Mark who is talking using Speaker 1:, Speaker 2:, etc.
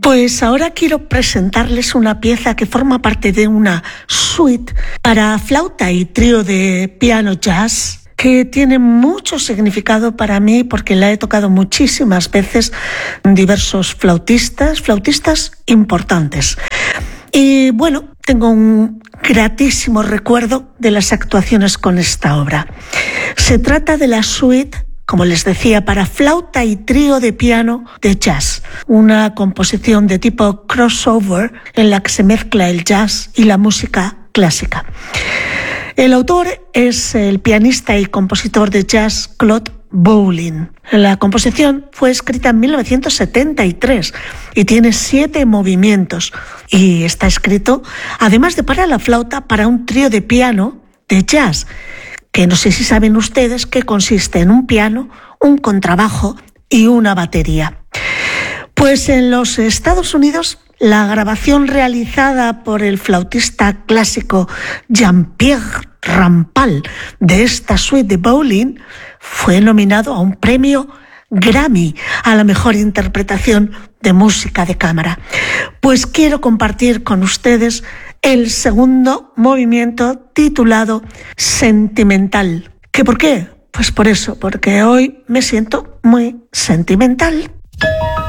Speaker 1: Pues ahora quiero presentarles una pieza que forma parte de una suite para flauta y trío de piano jazz que tiene mucho significado para mí porque la he tocado muchísimas veces en diversos flautistas importantes. Y bueno, tengo un gratísimo recuerdo de las actuaciones con esta obra. Se trata de la suite, como les decía, para flauta y trío de piano de jazz, una composición de tipo crossover en la que se mezcla el jazz y la música clásica. El autor es el pianista y compositor de jazz Claude Bolin. La composición fue escrita en 1973 y tiene 7 movimientos y está escrito, además de para la flauta, para un trío de piano de jazz, que no sé si saben ustedes que consiste en un piano, un contrabajo y una batería. Pues en los Estados Unidos, la grabación realizada por el flautista clásico Jean-Pierre Rampal de esta suite de Bolin fue nominado a un premio Grammy a la mejor interpretación de música de cámara. Pues quiero compartir con ustedes el segundo movimiento titulado Sentimental. ¿Qué por qué? Pues por eso, porque hoy me siento muy sentimental.